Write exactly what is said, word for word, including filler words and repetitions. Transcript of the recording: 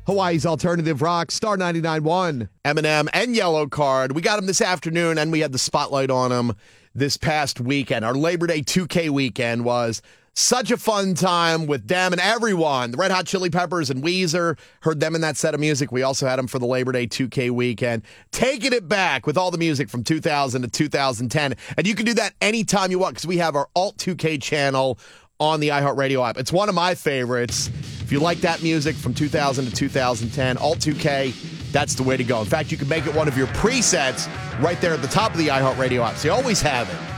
Hawaii's Alternative Rock, Star ninety-nine point one. Eminem and Yellow Card. We got him this afternoon, and we had the spotlight on him this past weekend. Our Labor Day two K weekend was such a fun time with them and everyone. The Red Hot Chili Peppers and Weezer. Heard them in that set of music. We also had them for the Labor Day two K weekend. Taking it back with all the music from two thousand to two thousand ten. And you can do that anytime you want because we have our Alt two K channel on the iHeartRadio app. It's one of my favorites. If you like that music from two thousand to two thousand ten, Alt two K, that's the way to go. In fact, you can make it one of your presets right there at the top of the iHeartRadio app. So you always have it.